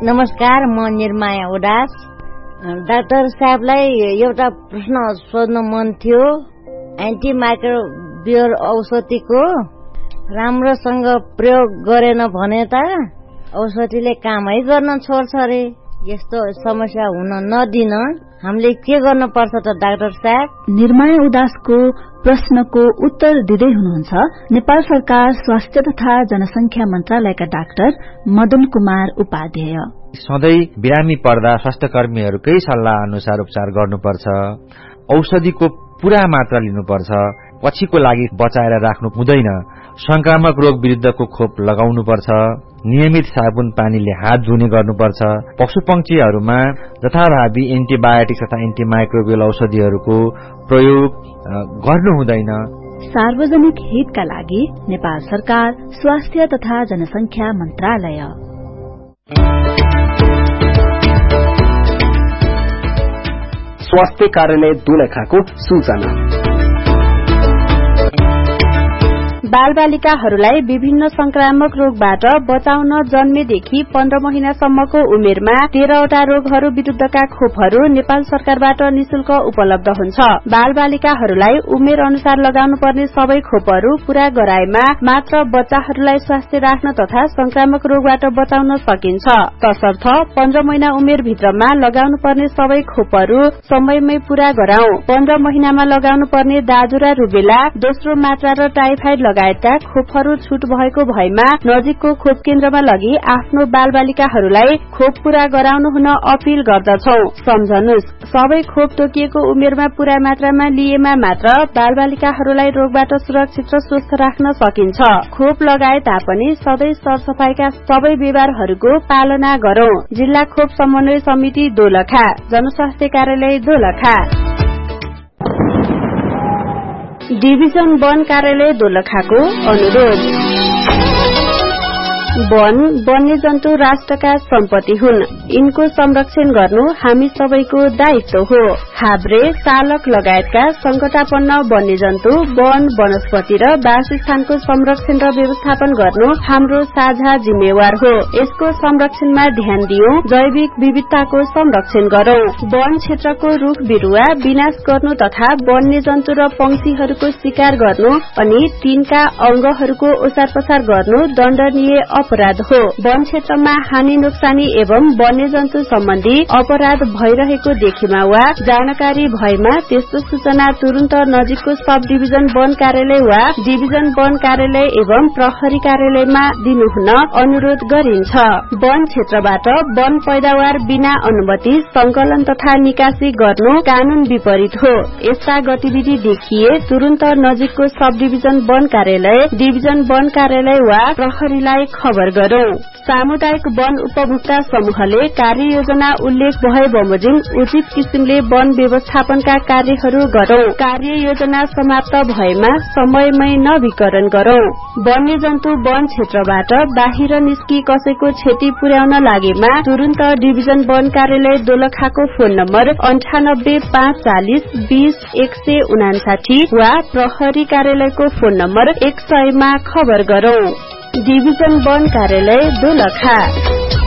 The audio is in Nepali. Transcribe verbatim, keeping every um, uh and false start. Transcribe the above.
नमस्कार, म निर्माया उदास। डाक्टर साहबलाई एउटा प्रश्न सोध्न मन थियो। एन्टी माइक्रोबियल औषधिको राम्रोसँग प्रयोग गरेन भने त औषधिले कामै गर्न छोड्छ अरे। यस्तो समस्या हुन नदिन हामीले के गर्न पर्छ त डाक्टर साहब? निर्माया उदासको प्रश्नको उत्तर दिँदै हुनुहुन्छ नेपाल सरकार स्वास्थ्य तथा जनसंख्या मन्त्रालयका डाक्टर मदन कुमार उपाध्याय। सधैँ बिरामी पर्दा स्वास्थ्य कर्मीहरूकै सल्लाह अनुसार उपचार गर्नुपर्छ। औषधिको पूरा मात्रा लिनुपर्छ। पछिको लागि बचाएर राख्नु हुँदैन। संक्रामक रोग विरुद्धको खोप लगाउनुपर्छ। नियमित साबुन पानीले हात धुने गर्नुपर्छ। पशुपक्षीहरूमा जथाभावी एन्टिबायोटिक तथा एन्टिमाइक्रोबियल औषधिहरूको प्रयोग गर्नु हुँदैन। सार्वजनिक हितका लागि नेपाल सरकार स्वास्थ्य तथा जनसंख्या मन्त्रालय। स्वास्थ्य कार्यालय दोलखाको सूचना। बालबालिकाहरूलाई विभिन्न संक्रामक रोगबाट बचाउन जन्मेदेखि पन्ध्र महिनासम्मको उमेरमा तेह्रवटा रोगहरू विरुद्धका खोपहरू नेपाल सरकारबाट निशुल्क उपलब्ध हुन्छ। बालबालिकाहरूलाई उमेर अनुसार लगाउनु पर्ने सबै खोपहरू पूरा गराएमा मात्र बच्चाहरूलाई स्वास्थ्य राख्न तथा संक्रामक रोगबाट बचाउन सकिन्छ। तसर्थ पन्ध्र महिना उमेर भित्रमा लगाउनु पर्ने सबै खोपहरू समयमै पूरा गराउँ। पन्ध्र महिनामा लगाउनु पर्ने दाजु र रुबेला, दोस्रो मात्रा र टाइफाइड लगायतका खोपहरू छुट भएको भएमा नजिकको खोप केन्द्रमा लगी आफ्नो बालबालिकाहरूलाई खोप पूरा गराउनु हुन अपील गर्दछौ। सम्झनुस्, सबै खोप तोकिएको उमेरमा पूरा मात्रामा लिएमा मात्र बालबालिकाहरूलाई रोगबाट सुरक्षित र स्वस्थ राख्न सकिन्छ। खोप लगाए तापनि सधैँ सरसफाईका सबै व्यवहारहरूको पालना गरौं। जिल्ला खोप समन्वय समिति दोलखा, जनस्वास्थ्य कार्यालय दोलखा। डिभिजन वन कार्यालय दोलखाको अनुरोध। वन वन्यजन्तु राष्ट्रका सम्पत्ति हुन्। यिनको संरक्षण गर्नु हामी सबैको दायित्व हो। हाब्रे, सालक लगायतका संकटापन्न वन्यजन्तु, वन, वनस्पति र वासस्थानको संरक्षण र व्यवस्थापन गर्नु हाम्रो साझा जिम्मेवार हो। यसको संरक्षणमा ध्यान दियौं। जैविक विविधताको संरक्षण गरौं। वन क्षेत्रको रुख बिरुवा विनाश गर्नु तथा वन्यजन्तु र पंक्षीहरूको शिकार गर्नु अनि तिनका अंगहरूको ओसार पसार गर्नु दण्डनीय अपराध हो। वन क्षेत्रमा हानि नोक्सानी एवं वन्यजन्तु सम्बन्धी अपराध भइरहेको देखेमा वा जानकारी भएमा त्यस्तो सूचना तुरन्त नजिकको सब डिभिजन वन कार्यालय वा डिभिजन वन कार्यालय एवं प्रहरी कार्यालयमा दिनुहुन अनुरोध गरिन्छ। वन क्षेत्रबाट वन पैदावार बिना अनुमति संकलन तथा निकासी गर्नु कानून विपरीत हो। यस्ता गतिविधि देखिए तुरन्त नजिकको सब डिभिजन वन कार्यालय, डिभिजन वन कार्यालय वा प्रहरीलाई खबर गरौं। सामुदायिक वन उपभोक्ता समूहले कार्ययोजना उल्लेख भए बमोजिम उचित किसिमले वन व्यवस्थापनका कार्यहरू गरौं। कार्ययोजना समाप्त भएमा समयमै नवीकरण गरौं। वन्यजन्तु वन क्षेत्रबाट बाहिर निस्की कसैको क्षति पुर्याउन लागेमा तुरन्त डिभिजन वन कार्यालय दोलखाको फोन नम्बर अन्ठानब्बे पाँच चालिस बीस एक सय उनासाठी वा प्रहरी कार्यालयको फोन नम्बर एक सयमा खबर गरौं। डिभिजन वन कार्यालय दोलखा।